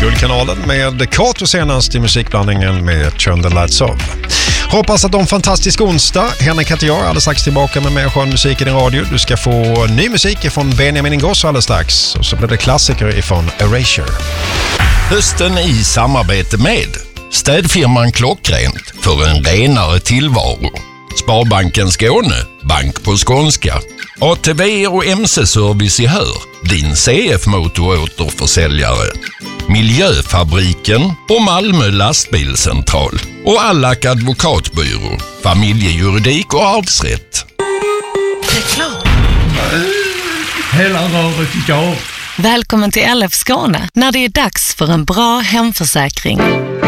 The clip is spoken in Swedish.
Guldkanalen med Kato senast i musikblandningen med Turn the Lights Off. Hoppas att de fantastisk onsdag. Henrik heter jag, alldeles strax tillbaka med mer skön musik i din radio. Du ska få ny musik från Benjamin Ingrosso alldeles strax. Och så blir det klassiker ifrån Erasure. Hösten i samarbete med städfirman Klockrent för en renare tillvaro. Sparbanken Skåne, bank på skånska. ATV och MC-service i Hör, din CF-motoråterförsäljare. Miljöfabriken och Malmö lastbilscentral. Och Allak advokatbyrå, familjejuridik och arvsrätt. Reklam. Hela röret idag. Välkommen till LF Skåne när det är dags för en bra hemförsäkring.